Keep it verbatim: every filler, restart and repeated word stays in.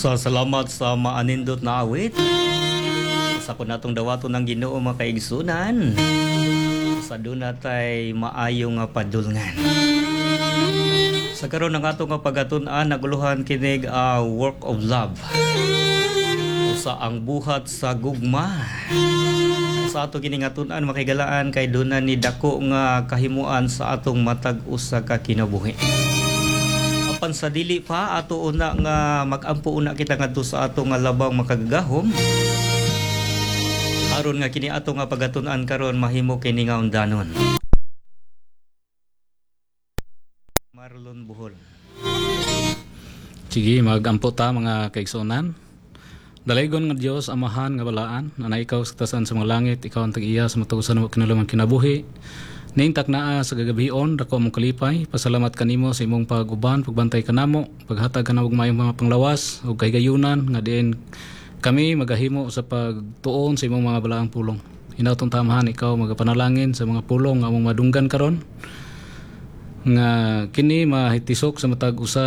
Sa salamat sa maanindot na awit. Sa po natong dawato ng Ginoo mga kaigsunan. Sa doon natay maayong nga padulngan. Sa karon ng atong nga pagatun-an naguluhan kinig a uh, work of love. Sa ang buhat sa gugma. Sa ato kini nga tun-an makigalaan kay doon ni dako nga kahimuan sa atong matag usa ka kinabuhi. Apan sa dili pa ato una nga magampo una kita ngadto sa ato nga labang makagagahom. Aron nga kini ato nga pagatun-an karon mahimo kini nga undanon. Marlon Buhol. Sige, magampo ta mga kaigsunan. Dalaygon nga Dios amahan nga balaan na ikaw sa tasan sa mga langit, ikaw ang tag-iya sa matugusan mo kinulungan kinabuhi. Ning taknaa sa gagabion dako mong kalipay, pasalamat kanimo sa imong pag-uban, pagbantay kanamo, paghatag kanamo og maayong mga panglawas ug kahigayunan nga diin kami magahimo sa pagtuon sa imong mga balaang pulong. Hinatong tamahan ikaw magapanalangin sa mga pulong nga among madunggan karon nga kini mahitisok sa matag usa